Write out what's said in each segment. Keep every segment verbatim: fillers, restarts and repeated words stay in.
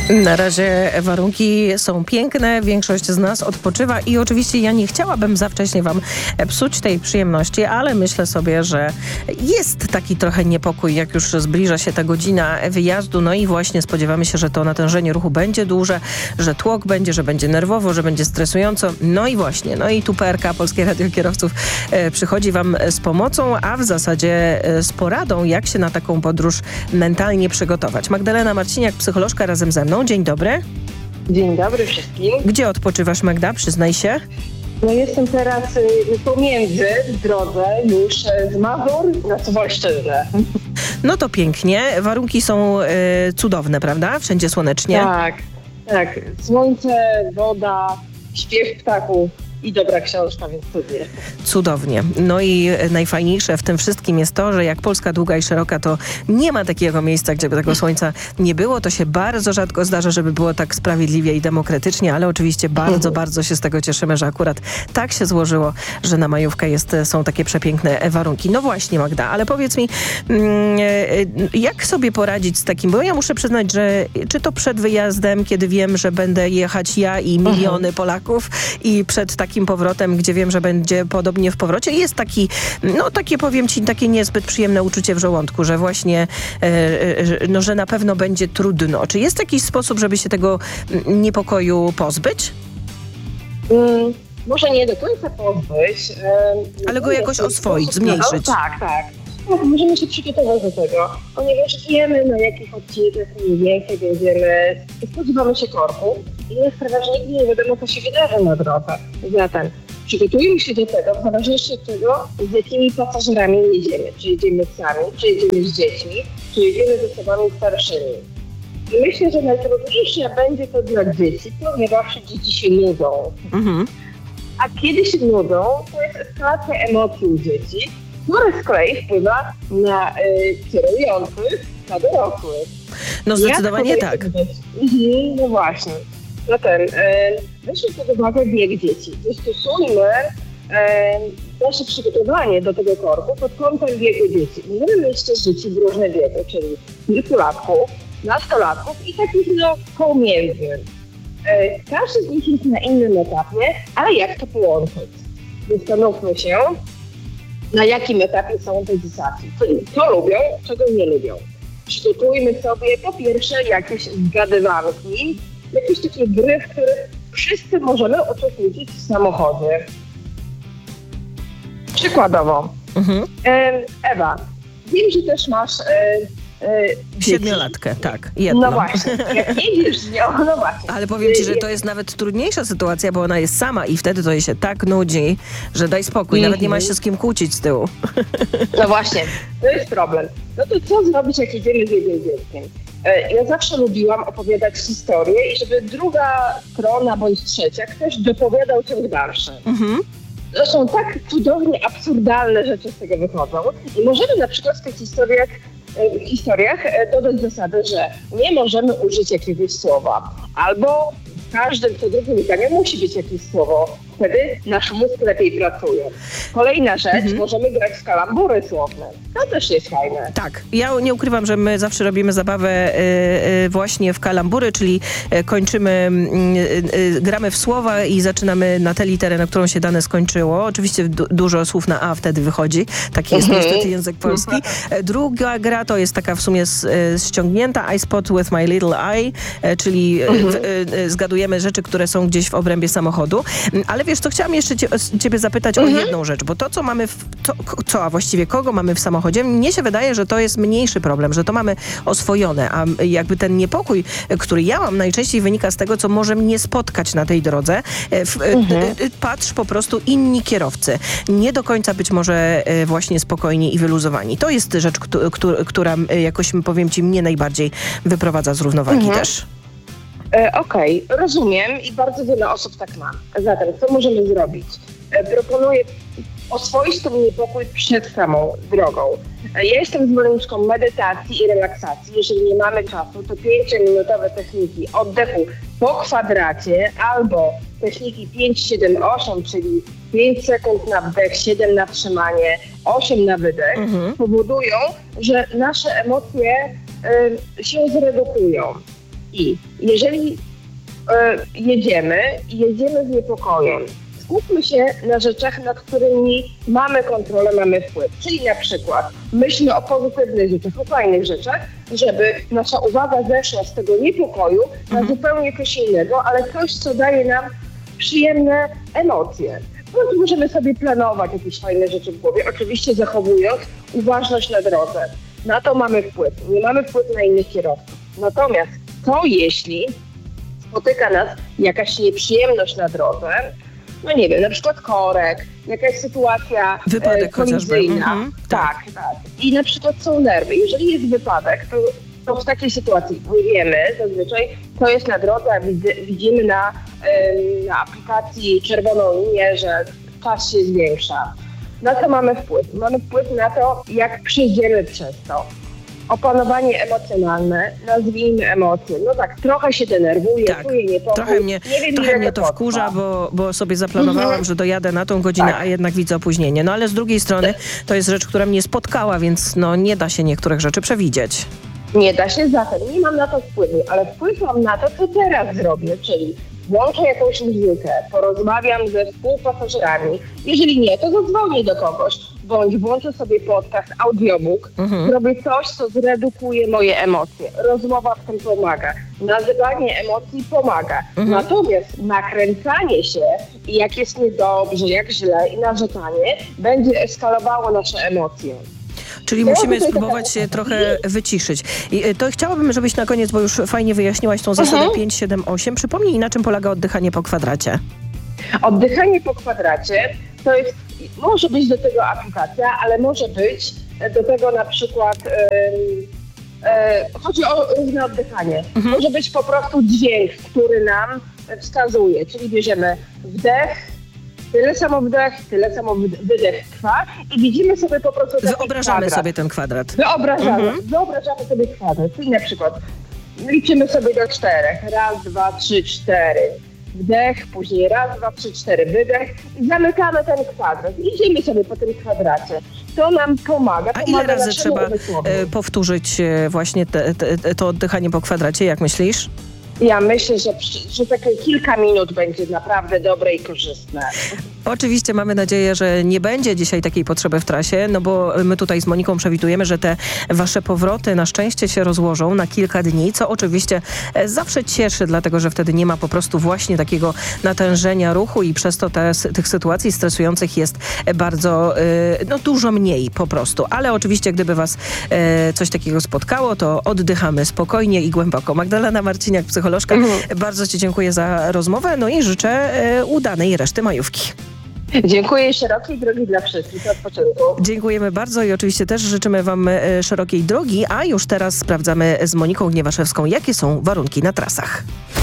Na razie warunki są piękne, większość z nas odpoczywa i oczywiście ja nie chciałabym za wcześnie wam psuć tej przyjemności, ale myślę sobie, że jest taki trochę niepokój, jak już zbliża się ta godzina wyjazdu, no i właśnie spodziewamy się, że to natężenie ruchu będzie duże, że tłok będzie, że będzie nerwowo, że będzie stresująco. No i właśnie, no i tu P R K, Polskie Radio Kierowców, e, przychodzi wam z pomocą, a w zasadzie e, z poradą, jak się na taką podróż mentalnie przygotować. Magdalena Marciniak, psycholożka, razem ze mną. Dzień dobry. Dzień dobry wszystkim. Gdzie odpoczywasz, Magda? Przyznaj się. No jestem teraz y, pomiędzy w drodze już z Mazur na Suwalszczyznę. No to pięknie. Warunki są y, cudowne, prawda? Wszędzie słonecznie. Tak, tak. Słońce, woda, śpiew ptaków i dobra książka, więc cudnie. Cudownie. No i najfajniejsze w tym wszystkim jest to, że jak Polska długa i szeroka, to nie ma takiego miejsca, gdzie by tego słońca nie było. To się bardzo rzadko zdarza, żeby było tak sprawiedliwie i demokratycznie, ale oczywiście bardzo, bardzo się z tego cieszymy, że akurat tak się złożyło, że na majówkę jest, są takie przepiękne warunki. No właśnie, Magda, ale powiedz mi, jak sobie poradzić z takim, bo ja muszę przyznać, że czy to przed wyjazdem, kiedy wiem, że będę jechać ja i miliony Polaków i przed takim powrotem, gdzie wiem, że będzie podobnie w powrocie, jest taki, no takie powiem ci, takie niezbyt przyjemne uczucie w żołądku, że właśnie, e, no że na pewno będzie trudno. Czy jest jakiś sposób, żeby się tego niepokoju pozbyć? Mm, może nie do końca pozbyć. E, Ale go jakoś oswoić, zmniejszyć. No, tak, tak. Tak, możemy się przygotować do tego, ponieważ wiemy, na jakich odcinkach mniej więcej będziemy, spodziewamy się korku i nie sprawia, że nigdy nie wiadomo, co się wydarzy na drodze. Zatem przygotujmy się do tego, w zależności od tego, z jakimi pasażerami jedziemy. Czy jedziemy sami, czy jedziemy z dziećmi, czy jedziemy z osobami starszymi. I myślę, że najtrudniejsze będzie to dla dzieci, ponieważ dzieci się nudzą. Mhm. A kiedy się nudzą, to jest eskalacja emocji u dzieci, które z kolei wpływa na y, kierujących, na dorosłych. No zdecydowanie tak. Mhm, no właśnie. Zatem y, weźmy pod uwagę bieg dzieci. Dostosujmy y, nasze przygotowanie do tego korku pod kątem biegu dzieci. Możemy mieć też dzieci w różne wieku, czyli kilkulatków, nastolatków i takich no pomiędzy. Y, każdy z nich jest na innym etapie, ale jak to połączyć? Zastanówmy się, na jakim etapie są te dzieciaki, czyli co lubią, czego nie lubią. Przygotujmy sobie po pierwsze jakieś zgadywanki, jakieś takie gry, w których wszyscy możemy uczestniczyć w samochodzie. Przykładowo, mhm. Ewa, wiem, że też masz e, e, siedmiolatkę, tak, jedną. No właśnie, jak jedziesz z nią, no właśnie. Ale powiem ci, że to jest nawet trudniejsza sytuacja, bo ona jest sama i wtedy to jej się tak nudzi, że daj spokój, mm-hmm. nawet nie ma się z kim kłócić z tyłu. No właśnie, to jest problem. No to co zrobić, jak jedziemy z jednym dzieckiem? Ja zawsze lubiłam opowiadać historię i żeby druga strona bądź trzecia ktoś dopowiadał ciąg dalszy. Mm-hmm. To są tak cudownie absurdalne rzeczy z tego wychodzą i możemy na przykład w tych historiach w historiach dodać zasadę, że nie możemy użyć jakiegoś słowa. Albo w każdym co drugim zdaniu musi być jakieś słowo. Wtedy nasz mózg lepiej pracuje. Kolejna rzecz, mhm. możemy grać w kalambury słowne. To też jest fajne. Tak. Ja nie ukrywam, że my zawsze robimy zabawę y, y, właśnie w kalambury, czyli y, kończymy, y, y, gramy w słowa i zaczynamy na tę literę, na którą się dane skończyło. Oczywiście du- dużo słów na A wtedy wychodzi. Taki jest mhm. niestety język polski. Mhm. Druga gra to jest taka w sumie z, y, ściągnięta. I spot with my little eye, y, czyli mhm. y, y, zgadujemy rzeczy, które są gdzieś w obrębie samochodu. Ale wiesz co, chciałam jeszcze cie, ciebie zapytać mhm. o jedną rzecz, bo to, co mamy, w, to, co, a właściwie kogo mamy w samochodzie, mnie się wydaje, że to jest mniejszy problem, że to mamy oswojone, a jakby ten niepokój, który ja mam, najczęściej wynika z tego, co może mnie spotkać na tej drodze. W, mhm. Patrz po prostu inni kierowcy, nie do końca być może właśnie spokojni i wyluzowani. To jest rzecz, która, która jakoś, powiem ci, mnie najbardziej wyprowadza z równowagi mhm. też. Okej, okay, rozumiem i bardzo wiele osób tak ma. Zatem, co możemy zrobić? Proponuję oswoić ten niepokój przed samą drogą. Ja jestem zwolenniczką medytacji i relaksacji. Jeżeli nie mamy czasu, to pięciominutowe techniki oddechu po kwadracie albo techniki pięć siedem osiem, czyli pięć sekund na wdech, siedem na wstrzymanie, osiem na wydech, mhm. powodują, że nasze emocje y, się zredukują. I jeżeli e, jedziemy, jedziemy z niepokojem, skupmy się na rzeczach, nad którymi mamy kontrolę, mamy wpływ. Czyli na przykład myślmy o pozytywnych rzeczach, o fajnych rzeczach, żeby nasza uwaga zeszła z tego niepokoju na Mhm. zupełnie coś innego, ale coś, co daje nam przyjemne emocje. Bądź możemy sobie planować jakieś fajne rzeczy w głowie, oczywiście zachowując uważność na drodze. Na to mamy wpływ. Nie mamy wpływu na innych kierowców. Natomiast co jeśli spotyka nas jakaś nieprzyjemność na drodze, no nie wiem, na przykład korek, jakaś sytuacja Wypadek e, kolizyjna. chociażby. Mhm, tak, tak. I na przykład są nerwy. Jeżeli jest wypadek, to, to w takiej sytuacji nie wiemy zazwyczaj, co jest na drodze, a widzimy, widzimy na, e, na aplikacji czerwoną linię, że czas się zwiększa. Na co mamy wpływ? Mamy wpływ na to, jak przejdziemy przez to. Opanowanie emocjonalne, nazwijmy emocje. No tak, trochę się denerwuję, Tak, czuję niepokój. trochę mnie, nie wiem, trochę ile mnie to potrwa. wkurza, bo, bo sobie zaplanowałam, Mhm. że dojadę na tą godzinę, Tak. a jednak widzę opóźnienie. No ale z drugiej strony to jest rzecz, która mnie spotkała, więc no nie da się niektórych rzeczy przewidzieć. Nie da się, zatem nie mam na to wpływu, ale wpływ mam na to, co teraz zrobię, czyli włączę jakąś muzykę, porozmawiam ze współpasażerami. Jeżeli nie, to zadzwonię do kogoś, bądź włączę sobie podcast, audiobook, Mhm. zrobię coś, co zredukuje moje emocje. Rozmowa w tym pomaga. Nazywanie emocji pomaga. Mhm. Natomiast nakręcanie się i jak jest niedobrze, jak źle i narzekanie będzie eskalowało nasze emocje. Czyli Ja musimy tutaj spróbować taka- się trochę wyciszyć. I y, to chciałabym, żebyś na koniec, bo już fajnie wyjaśniłaś tą zasadę Mhm. pięć siedem osiem. Przypomnij, na czym polega oddychanie po kwadracie. Oddychanie po kwadracie to jest, może być do tego aplikacja, ale może być do tego na przykład, yy, yy, chodzi o różne oddychanie. Mhm. Może być po prostu dźwięk, który nam wskazuje, czyli bierzemy wdech, tyle samo wdech, tyle samo wydech trwa i widzimy sobie po prostu taki Wyobrażamy kwadrat. sobie ten kwadrat. Wyobrażamy, Mhm. wyobrażamy sobie kwadrat, czyli na przykład liczymy sobie do czterech. Raz, dwa, trzy, cztery. Wdech, później raz, dwa, trzy, cztery, wydech i zamykamy ten kwadrat. Idziemy sobie po tym kwadracie. To nam pomaga. A ile pomaga razy naszemu trzeba umysłowi. y, powtórzyć y, właśnie te, te, to oddychanie po kwadracie, jak myślisz? Ja myślę, że, przy- że takie kilka minut będzie naprawdę dobre i korzystne. Oczywiście mamy nadzieję, że nie będzie dzisiaj takiej potrzeby w trasie, no bo my tutaj z Moniką przewidujemy, że te wasze powroty na szczęście się rozłożą na kilka dni, co oczywiście e, zawsze cieszy, dlatego że wtedy nie ma po prostu właśnie takiego natężenia ruchu i przez to te, tych sytuacji stresujących jest bardzo, e, no dużo mniej po prostu. Ale oczywiście, gdyby was e, coś takiego spotkało, to oddychamy spokojnie i głęboko. Magdalena Marciniak, psycholożka, Mhm. bardzo ci dziękuję za rozmowę, no i życzę e, udanej reszty majówki. Dziękuję szerokiej drogi dla wszystkich. Odpoczynku. Dziękujemy bardzo i oczywiście też życzymy wam e, szerokiej drogi, a już teraz sprawdzamy z Moniką Gniewaszewską, jakie są warunki na trasach.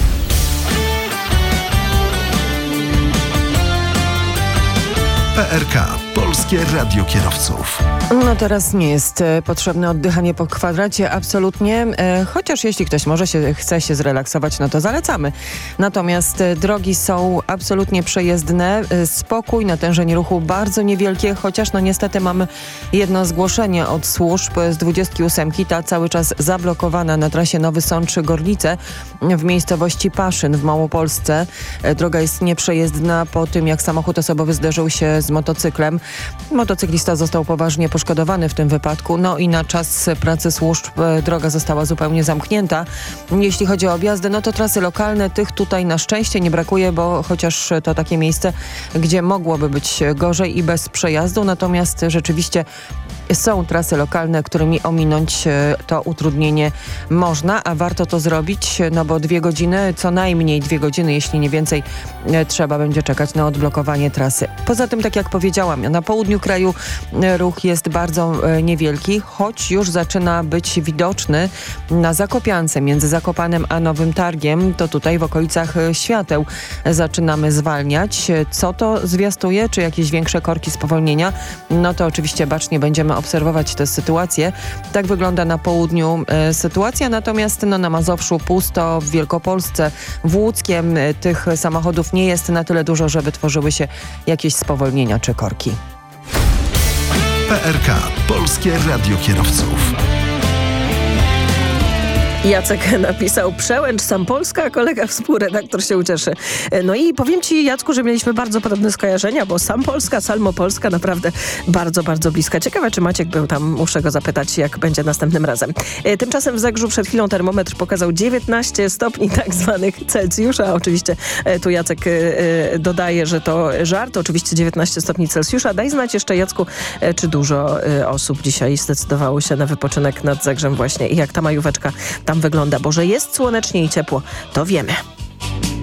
P R K. Polskie Radio Kierowców. No teraz nie jest e, potrzebne oddychanie po kwadracie, absolutnie. E, chociaż jeśli ktoś może się, chce się zrelaksować, no to zalecamy. Natomiast e, drogi są absolutnie przejezdne. E, spokój, natężenie ruchu bardzo niewielkie, chociaż no niestety mamy jedno zgłoszenie od służb z dwudziestki ósemki. Ta cały czas zablokowana na trasie Nowy Sącz-Gorlice w miejscowości Paszyn w Małopolsce. E, droga jest nieprzejezdna po tym, jak samochód osobowy zderzył się z motocyklem. Motocyklista został poważnie poszkodowany w tym wypadku. No i na czas pracy służb e, droga została zupełnie zamknięta. Jeśli chodzi o objazdy, no to trasy lokalne, tych tutaj na szczęście nie brakuje, bo chociaż to takie miejsce, gdzie mogłoby być gorzej i bez przejazdu, natomiast rzeczywiście są trasy lokalne, którymi ominąć e, to utrudnienie można, a warto to zrobić, no bo dwie godziny, co najmniej dwie godziny, jeśli nie więcej, e, trzeba będzie czekać na odblokowanie trasy. Poza tym, tak jak powiedziałam, na południu kraju e, ruch jest bardzo e, niewielki, choć już zaczyna być widoczny na Zakopiance, między Zakopanem a Nowym Targiem, to tutaj w okolicach e, Świateł e, zaczynamy zwalniać. E, Co to zwiastuje? Czy jakieś większe korki spowolnienia? No to oczywiście bacznie będziemy obserwować tę sytuację. Tak wygląda na południu e, sytuacja, natomiast no, na Mazowszu pusto, w Wielkopolsce, w Łódzkiem e, tych samochodów nie jest na tyle dużo, żeby tworzyły się jakieś spowolnienia czy korki. P R K. Polskie Radio Kierowców. Jacek napisał Przełęcz Sam Polska, a kolega współredaktor się ucieszy. No i powiem ci, Jacku, że mieliśmy bardzo podobne skojarzenia, bo Sam Polska, Salmo Polska naprawdę bardzo, bardzo bliska. Ciekawe, czy Maciek był tam, muszę go zapytać, jak będzie następnym razem. Tymczasem w Zagrzu przed chwilą termometr pokazał dziewiętnaście stopni tak zwanych Celsjusza. Oczywiście tu Jacek dodaje, że to żart. Oczywiście dziewiętnaście stopni Celsjusza. Daj znać jeszcze, Jacku, czy dużo osób dzisiaj zdecydowało się na wypoczynek nad Zagrzem właśnie i jak ta majóweczka tam wygląda, bo że jest słonecznie i ciepło, to wiemy.